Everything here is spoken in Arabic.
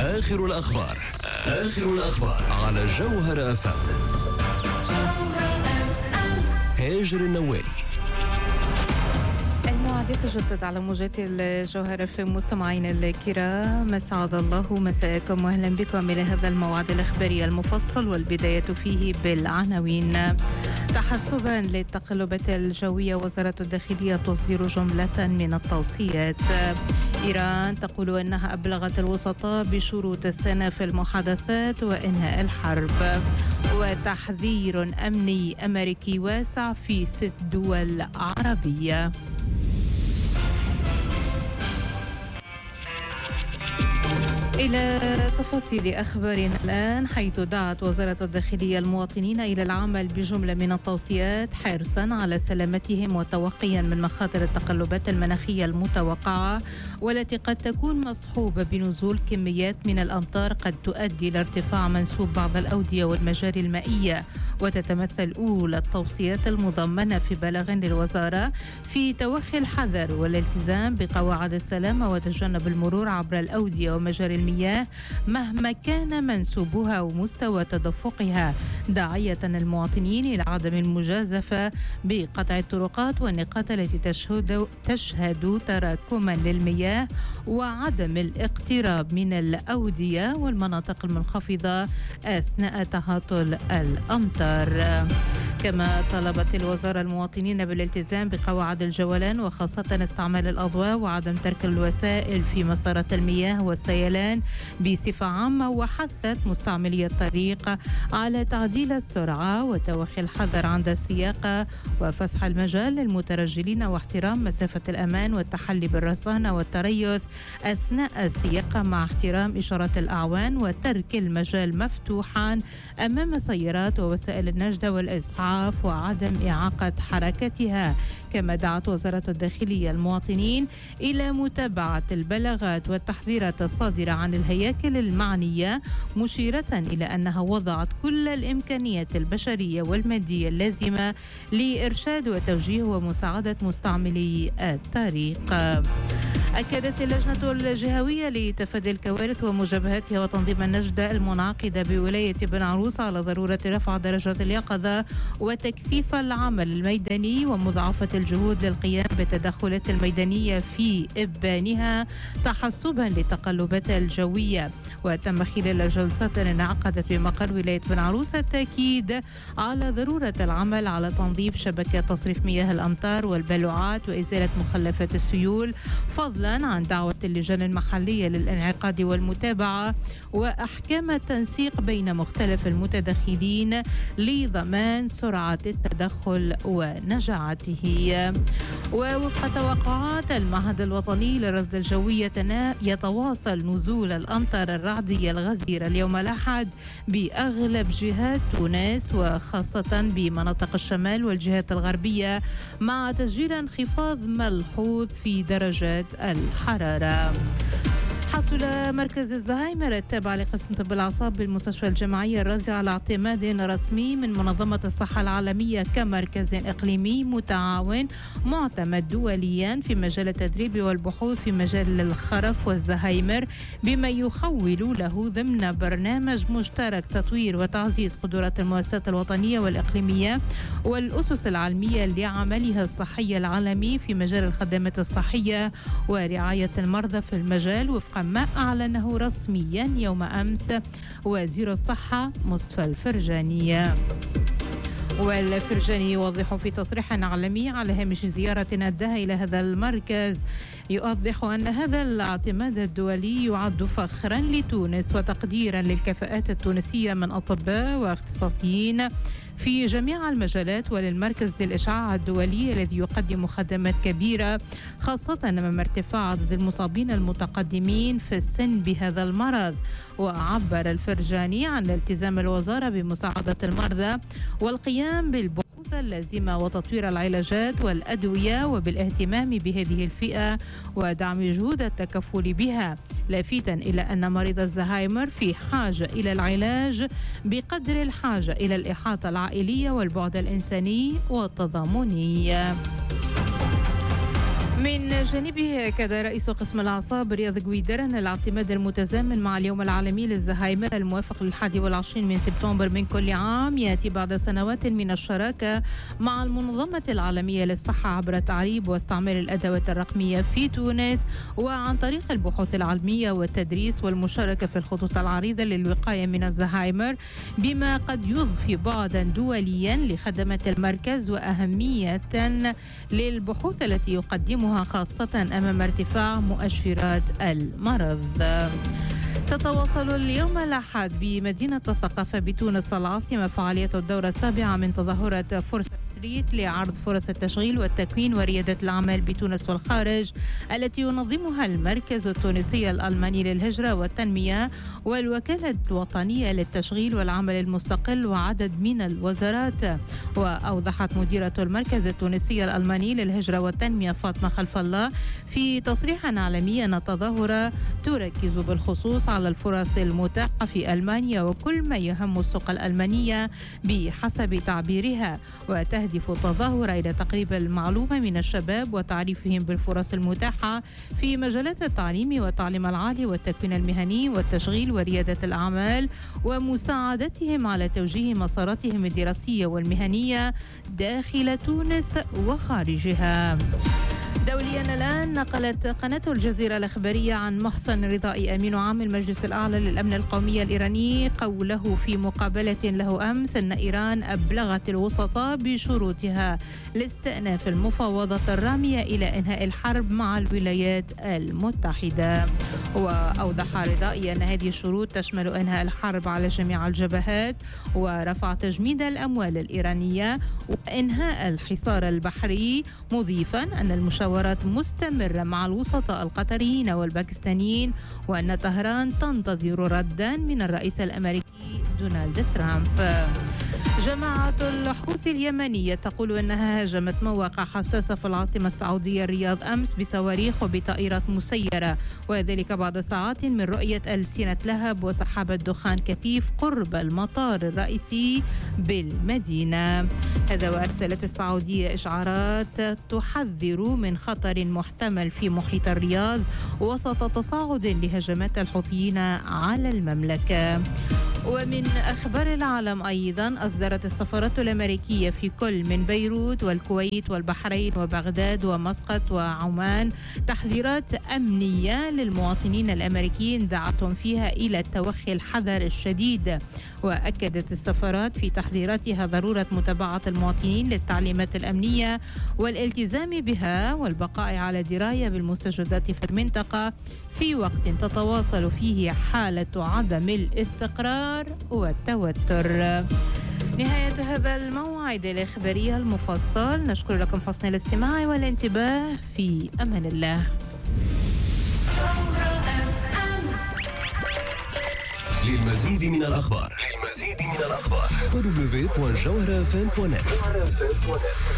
آخر الأخبار على جوهر FM. هاجر النوالي. الموعد يتجدد على موجات الجوهر في مستمعينا الكرام، مسعد الله مساءكم واهلا بكم الى هذا الموعد الاخباري المفصل، والبدايه فيه بالعناوين. تحسبا للتقلبات الجويه، وزاره الداخليه تصدر جمله من التوصيات. ايران تقول انها ابلغت الوسطاء بشروط السنه في المحادثات وانهاء الحرب. وتحذير امني امريكي واسع في 6 دول عربيه. إلى تفاصيل أخبارنا الآن، حيث دعت وزارة الداخلية المواطنين إلى العمل بجملة من التوصيات حرصا على سلامتهم وتوقيا من مخاطر التقلبات المناخية المتوقعة، والتي قد تكون مصحوبة بنزول كميات من الأمطار قد تؤدي إلى ارتفاع منسوب بعض الأودية والمجاري المائية. وتتمثل أولى التوصيات المضمنة في بلاغ للوزارة في توخي الحذر والالتزام بقواعد السلامة وتجنب المرور عبر الأودية ومجاري المياه مهما كان منسوبها ومستوى تدفقها، داعية المواطنين إلى عدم المجازفة بقطع الطرقات والنقاط التي تشهد تراكما للمياه، وعدم الاقتراب من الأودية والمناطق المنخفضة أثناء تهاطل الأمطار. كما طلبت الوزارة المواطنين بالالتزام بقواعد الجولان، وخاصة استعمال الأضواء وعدم ترك الوسائل في مسارات المياه والسيلان بصفة عامة، وحثت مستعملي الطريق على تعديل السرعة وتوخي الحذر عند السياقة وفسح المجال للمترجلين واحترام مسافة الأمان والتحلي بالرصانة والتريث أثناء السياقة مع احترام إشارات الأعوان وترك المجال مفتوحا أمام سيارات ووسائل النجدة والإسعاف وعدم إعاقة حركتها. كما دعت وزارة الداخلية المواطنين إلى متابعة البلاغات والتحذيرات الصادرة عن الهياكل المعنية، مشيرة إلى أنها وضعت كل الإمكانيات البشرية والمادية اللازمة لإرشاد وتوجيه ومساعدة مستعملي الطريق. أكدت اللجنة الجهوية لتفادي الكوارث ومجابهتها وتنظيم النجدة المنعقدة بولاية بن عروس على ضرورة رفع درجات اليقظة وتكثيف العمل الميداني ومضاعفة الجهود للقيام بالتدخلات الميدانية في إبانها تحسبا للتقلبات الجوية. وتم خلال جلسة انعقدت بمقر ولاية بن عروس التأكيد على ضرورة العمل على تنظيف شبكة تصريف مياه الأمطار والبلوعات وإزالة مخلفات السيول، فضلا عن دعوة اللجان المحلية للانعقاد والمتابعة وأحكام التنسيق بين مختلف المتدخلين لضمان سرعة التدخل ونجاعته. ووفق توقعات المعهد الوطني للرصد الجوي يتواصل نزول الأمطار الرعدية الغزيرة اليوم الأحد بأغلب جهات تونس، وخاصة بمناطق الشمال والجهات الغربية، مع تسجيل انخفاض ملحوظ في درجات الحرارة. حصل مركز الزهايمر التابع لقسم طب الأعصاب بالمستشفى الجامعية الرازي على اعتماد رسمي من منظمة الصحة العالمية كمركز إقليمي متعاون معتمد دوليا في مجال التدريب والبحوث في مجال الخرف والزهايمر، بما يخول له ضمن برنامج مشترك تطوير وتعزيز قدرات المؤسسات الوطنية والإقليمية والأسس العلمية لعملها الصحي العالمي في مجال الخدمات الصحية ورعاية المرضى في المجال، وفق ما أعلنه رسميا يوم أمس وزير الصحة مصطفى الفرجاني. والفرجاني يوضح في تصريح علمي على هامش زيارة أداها إلى هذا المركز، يوضح أن هذا الاعتماد الدولي يعد فخرا لتونس وتقديرا للكفاءات التونسية من أطباء واختصاصيين في جميع المجالات، وللمركز للإشعاع الدولي الذي يقدم خدمات كبيرة خاصة أمام ارتفاع عدد المصابين المتقدمين في السن بهذا المرض. وعبر الفرجاني عن التزام الوزارة بمساعدة المرضى والقيام بالبحوث اللازمة وتطوير العلاجات والأدوية وبالاهتمام بهذه الفئة ودعم جهود التكفل بها، لافتا إلى أن مريض الزهايمر في حاجة إلى العلاج بقدر الحاجة إلى الإحاطة العائلية والبعد الإنساني والتضامني. من جانبه أكد رئيس قسم الأعصاب رياض جويدر أن الاعتماد المتزامن مع اليوم العالمي للزهايمر الموافق ل21 من سبتمبر من كل عام يأتي بعد سنوات من الشراكة مع المنظمة العالمية للصحة عبر تعريب واستعمال الأدوات الرقمية في تونس وعن طريق البحوث العلمية والتدريس والمشاركة في الخطوط العريضة للوقاية من الزهايمر بما قد يضفي بعدا دوليا لخدمات المركز وأهمية للبحوث التي يقدمها خاصة أمام ارتفاع مؤشرات المرض. تتواصل اليوم الأحد بمدينة الثقافة بتونس العاصمة فعالية الدورة السابعة من تظاهرة فرصة ستريت لعرض فرص التشغيل والتكوين وريادة الأعمال بتونس والخارج التي ينظمها المركز التونسي الألماني للهجرة والتنمية والوكالة الوطنية للتشغيل والعمل المستقل وعدد من الوزارات. وأوضحت مديرة المركز التونسي الألماني للهجرة والتنمية فاطمة خلف الله في تصريح عالمي أن التظاهرة تركز بالخصوص على الفرص المتاحة في ألمانيا وكل ما يهم السوق الألمانية بحسب تعبيرها، وتهدف التظاهرة إلى تقريب المعلومة من الشباب وتعريفهم بالفرص المتاحة في مجالات التعليم والتعليم العالي والتكوين المهني والتشغيل وريادة الأعمال ومساعدتهم على توجيه مساراتهم الدراسية والمهنية داخل تونس وخارجها. دوليا الآن نقلت قناة الجزيرة الإخبارية عن محسن رضائي أمين عام المجلس الأعلى للأمن القومي الإيراني قوله في مقابلة له أمس أن إيران أبلغت الوسطاء بشروطها لاستئناف المفاوضات الرامية إلى إنهاء الحرب مع الولايات المتحدة. وأوضح رضائي أن هذه الشروط تشمل إنهاء الحرب على جميع الجبهات ورفع تجميد الأموال الإيرانية وإنهاء الحصار البحري، مضيفا أن المشاورات مستمرة مع الوسطاء القطريين والباكستانيين وأن طهران تنتظر ردا من الرئيس الأمريكي دونالد ترامب. جماعة الحوثي اليمنية تقول أنها هاجمت مواقع حساسة في العاصمة السعودية الرياض أمس بصواريخ وبطائرات مسيرة، وذلك بعد ساعات من رؤية ألسنة لهب وسحابة دخان كثيف قرب المطار الرئيسي بالمدينة. هذا وأرسلت السعودية إشعارات تحذر من خطر محتمل في محيط الرياض وسط تصاعد لهجمات الحوثيين على المملكة. ومن أخبار العالم أيضا أصدرت السفارات الأمريكية في كل من بيروت والكويت والبحرين وبغداد ومسقط وعمان تحذيرات أمنية للمواطنين الأمريكيين دعتهم فيها إلى التوخي الحذر الشديد. وأكدت السفارات في تحذيراتها ضرورة متابعة المواطنين للتعليمات الأمنية والالتزام بها والبقاء على دراية بالمستجدات في المنطقة في وقت تتواصل فيه حالة عدم الاستقرار والتوتر. نهاية هذا الموعد الإخباري المفصل، نشكر لكم حسن الاستماع والانتباه. في أمان الله. للمزيد من الأخبار www.jawharafm.net